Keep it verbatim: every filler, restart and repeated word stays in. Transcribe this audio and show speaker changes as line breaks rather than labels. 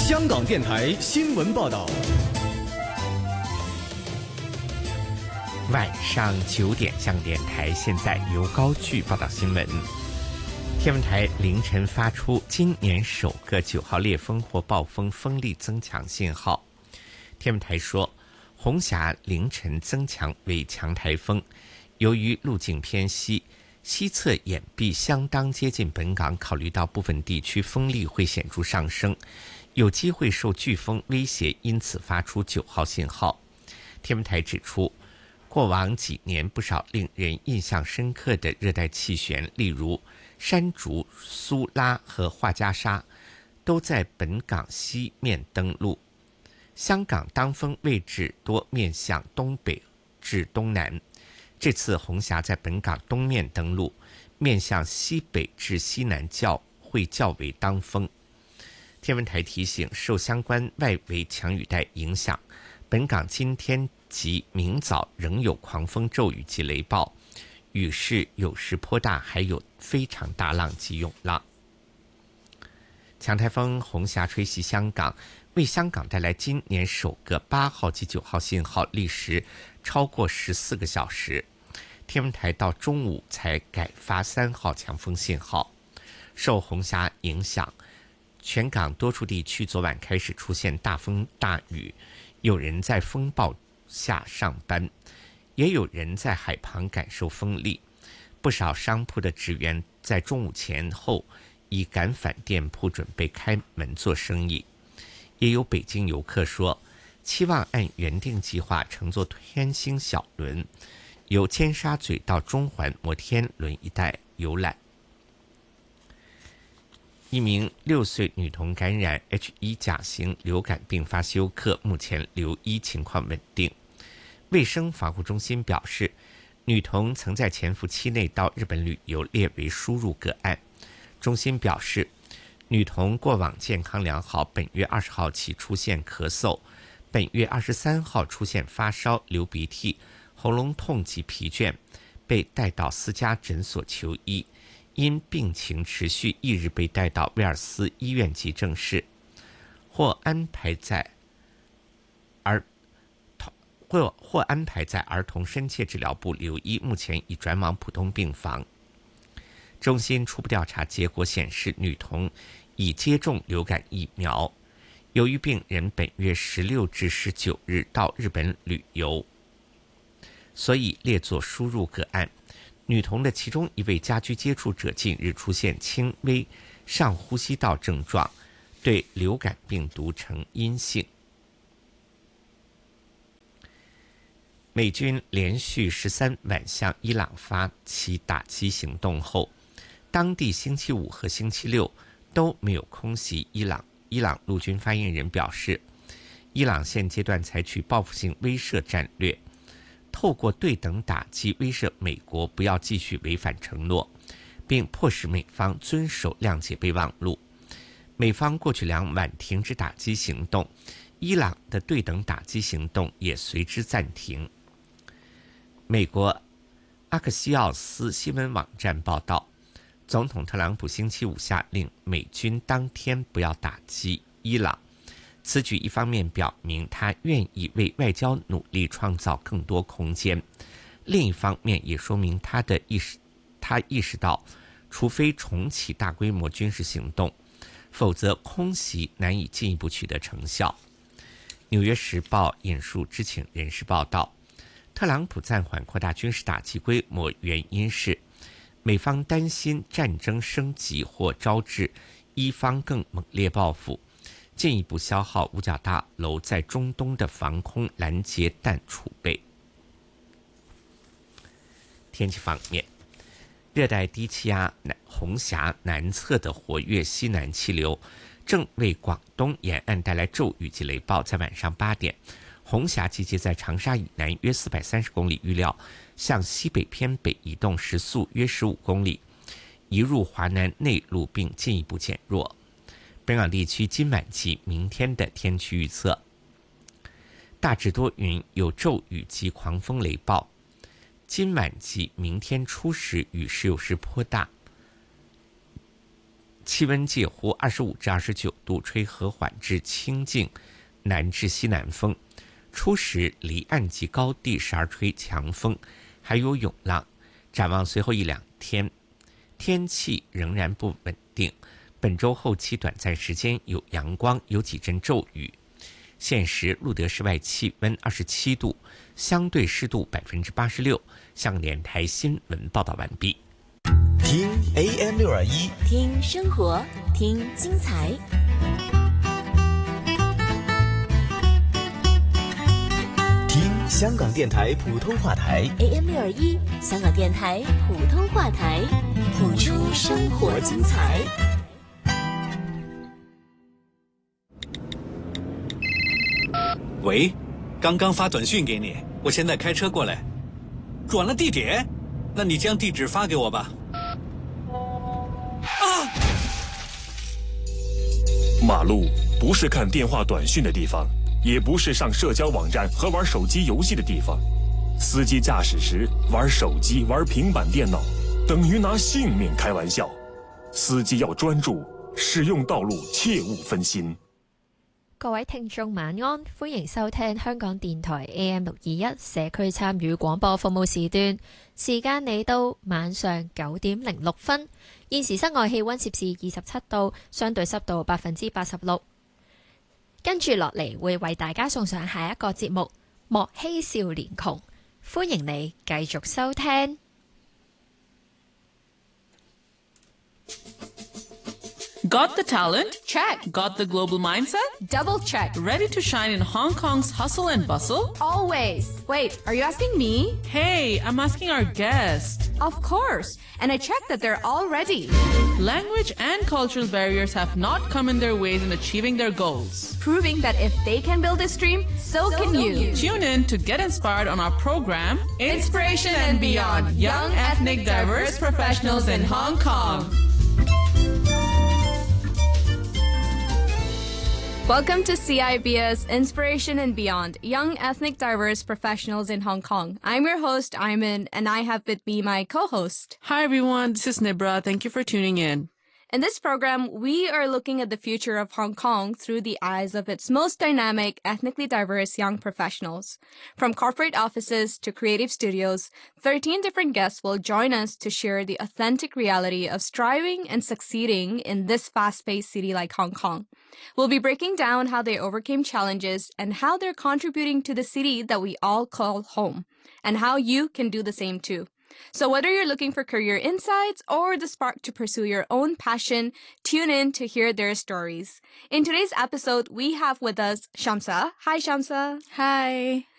香港电台新闻报道。
晚上九点，香港电台现在由高炬报道新闻。天文台凌晨发出今年首个九号烈风或暴风风力增强信号。天文台说，红霞凌晨增强为强台风，由于路径偏西，西侧掩蔽相当接近本港，考虑到部分地区风力会显著上升，有机会受飓风威胁，因此发出九号信号。天文台指出，过往几年不少令人印象深刻的热带气旋，例如山竹、苏拉和画家沙，都在本港西面登陆。香港当风位置多面向东北至东南，这次红霞在本港东面登陆，面向西北至西南较会较为当风。天文台提醒，受相关外围强雨带影响，本港今天及明早仍有狂风骤雨及雷暴，雨势有时颇大，还有非常大浪及涌浪。强台风红霞吹袭香港，为香港带来今年首个八号及九号信号，历时超过十四个小时。天文台到中午才改发三号强风信号。受红霞影响，全港多处地区昨晚开始出现大风大雨，有人在风暴下上班，也有人在海旁感受风力。不少商铺的职员在中午前后已赶返店铺，准备开门做生意。也有北京游客说，期望按原定计划乘坐天星小轮，由尖沙咀到中环摩天轮一带游览。一名六岁女童感染 H 一 甲型流感并发休克，目前留医情况稳定。卫生防护中心表示，女童曾在潜伏期内到日本旅游，列为输入个案。中心表示，女童过往健康良好，本月二十号起出现咳嗽，本月二十三号出现发烧、流鼻涕、喉咙痛及疲倦，被带到私家诊所求医，因病情持续，翌日被带到威尔斯医院急症室，或安排在儿或或安排在儿童深切治疗部留医，目前已转往普通病房。中心初步调查结果显示，女童已接种流感疫苗。由于病人本月十六至十九日到日本旅游，所以列作输入个案。女童的其中一位家居接触者近日出现轻微上呼吸道症状，对流感病毒呈阴性。美军连续十三晚向伊朗发起打击行动后，当地星期五和星期六都没有空袭伊朗。伊朗陆军发言人表示，伊朗现阶段采取报复性威慑战略，透过对等打击威慑美国不要继续违反承诺，并迫使美方遵守谅解备忘录。美方过去两晚停止打击行动，伊朗的对等打击行动也随之暂停。美国阿克西奥斯新闻网站报道，总统特朗普星期五下令美军当天不要打击伊朗。此举一方面表明他愿意为外交努力创造更多空间，另一方面也说明他的意识，他意识到，除非重启大规模军事行动，否则空袭难以进一步取得成效。纽约时报引述知情人士报道，特朗普暂缓扩大军事打击规模，原因是美方担心战争升级或招致伊方更猛烈报复，进一步消耗五角大楼在中东的防空拦截弹储备。天气方面，热带低气压红霞南侧的活跃西南气流正为广东沿岸带来骤雨及雷暴。在晚上八点，红霞集结在长沙以南约四百三十公里，预料向西北偏北移动，时速约十五公里，移入华南内陆并进一步减弱。本港地区今晚及明天的天气预测：大致多云，有骤雨及狂风雷暴。今晚及明天初时雨势有时颇大， 气温介乎二十五至二十九度，吹和缓至清劲南至西南风，初时离岸及高地时而吹强风，还有涌浪。展望随后一两天，天气仍然不稳定，本周后期短暂时间有阳光，有几阵骤雨。现时路德室外气温二十七度，相对湿度百分之八十六。香港电台新闻报道完毕。
听 A M 六二一，
听生活，听精彩。
听香港电台普通话台
A M 六二一，香港电台普通话台，谱出生活精彩。
喂，刚刚发短信给你，我现在开车过来。转了地点？那你将地址发给我吧。啊！
马路不是看电话短讯的地方，也不是上社交网站和玩手机游戏的地方。司机驾驶时玩手机、玩平板电脑，等于拿性命开玩笑。司機要專注，使用道路切勿分心。
各位聽眾晚安，歡迎收聽香港電台 A M 六二一社區參與廣播服務時段，時間嚟到晚上九點零六分。現時室外氣溫攝氏二十七度，相對濕度百分之八十六。跟住落嚟會為大家送上下一個節目《莫欺少年窮》，歡迎你繼續收聽。
Got the talent?
Check.
Got the global mindset?
Double check.
Ready to shine in Hong Kong's hustle and bustle?
Always. Wait, are you asking me?
Hey, I'm asking our guest.
Of course. And I checked that they're all ready.
Language and cultural barriers have not come in their ways in achieving their goals.
Proving that if they can build this dream, so, so can you. you.
Tune in to get inspired on our program, Inspiration and Beyond, Young Ethnic Diverse Professionals in Hong Kong.
Welcome to C I B S Inspiration and Beyond, Young Ethnic Diverse Professionals in Hong Kong. I'm your host, Ayman, and I have with me my co-host.
Hi everyone, this is Nibra. Thank you for tuning in.
In this program, we are looking at the future of Hong Kong through the eyes of its most dynamic, ethnically diverse young professionals. From corporate offices to creative studios, thirteen different guests will join us to share the authentic reality of striving and succeeding in this fast-paced city like Hong Kong. We'll be breaking down how they overcame challenges and how they're contributing to the city that we all call home, and how you can do the same too. So whether you're looking for career insights or the spark to pursue your own passion, tune in to hear their stories. In today's episode, we have with us Shamsa. Hi, Shamsa.
Hi.